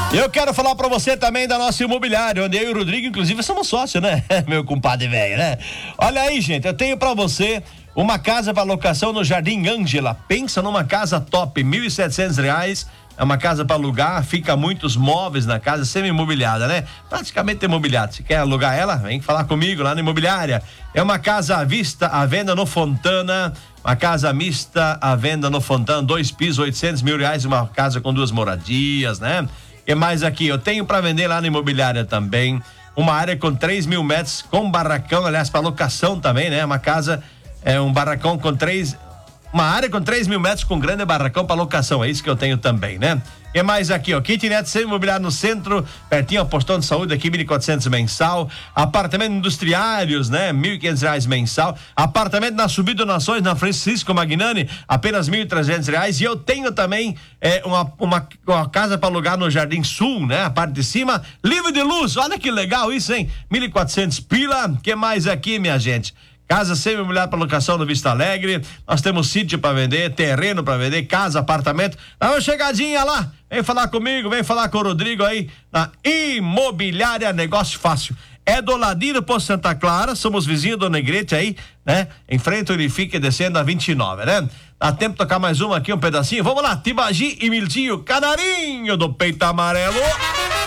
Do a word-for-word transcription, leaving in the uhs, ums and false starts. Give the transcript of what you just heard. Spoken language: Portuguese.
Eu quero falar pra você também da nossa imobiliária, onde eu e o Rodrigo, inclusive, somos sócios, né? Meu compadre velho, né? Olha aí, gente, eu tenho pra você uma casa para locação no Jardim Ângela. Pensa numa casa top, mil e setecentos reais. É uma casa para alugar, fica muitos móveis na casa, semi-imobiliada, né? Praticamente imobiliada. Se quer alugar ela, vem falar comigo lá na imobiliária. É uma casa à vista, à venda no Fontana. Uma casa mista à venda no Fontana, dois pisos, oitocentos mil reais, uma casa com duas moradias, né? E mais aqui, eu tenho para vender lá na imobiliária também, uma área com três mil metros, com barracão, aliás, para locação também, né? Uma casa, é um barracão com três, uma área com três mil metros com grande barracão para locação, é isso que eu tenho também, né? E mais aqui, ó, kitnet semi-imobiliário no centro, pertinho ao postão de saúde aqui, mil e quatrocentos mensal, apartamento industriários, né? mil e quinhentos reais mensal, apartamento na Subida Nações, na Francisco Magnani, apenas mil e trezentos reais, e eu tenho também é, uma, uma, uma casa para alugar no Jardim Sul, né? A parte de cima, livre de luz, olha que legal isso, hein? mil e quatrocentos pila, que mais aqui, minha gente? Casa semi-imobiliária para locação no Vista Alegre. Nós temos sítio para vender, terreno para vender, casa, apartamento. Dá uma chegadinha lá. Vem falar comigo, vem falar com o Rodrigo aí na Imobiliária Negócio Fácil. É do ladinho por Santa Clara, somos vizinhos do Negrete aí, né? Em frente ao Unifique, descendo a vinte e nove, né? Dá tempo de tocar mais uma aqui, um pedacinho. Vamos lá, Tibagi e Miltinho, Canarinho do Peito Amarelo.